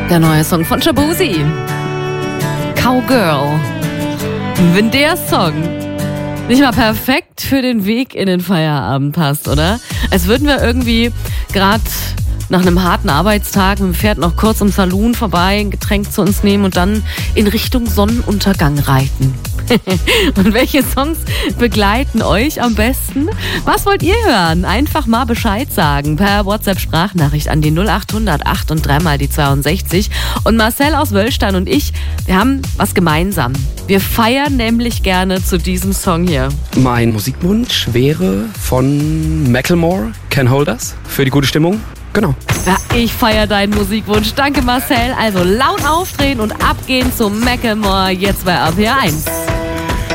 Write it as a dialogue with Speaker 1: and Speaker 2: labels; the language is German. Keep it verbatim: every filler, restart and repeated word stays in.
Speaker 1: Der neue Song von Shaboozey. Cowgirl. Wenn der Song nicht mal perfekt für den Weg in den Feierabend passt, oder? Als würden wir irgendwie gerade nach einem harten Arbeitstag mit dem Pferd noch kurz im Saloon vorbei, ein Getränk zu uns nehmen und dann in Richtung Sonnenuntergang reiten. Und welche Songs begleiten euch am besten? Was wollt ihr hören? Einfach mal Bescheid sagen per WhatsApp-Sprachnachricht an die null acht hundert acht und dreimal die zweiundsechzig. Und Marcel aus Wöllstein und ich, wir haben was gemeinsam. Wir feiern nämlich gerne zu diesem Song hier.
Speaker 2: Mein Musikwunsch wäre von Macklemore, Can't Hold Us, für die gute Stimmung. Genau.
Speaker 1: Ja, ich feiere deinen Musikwunsch. Danke Marcel. Also laut aufdrehen und abgehen zu Macklemore jetzt bei R P R eins.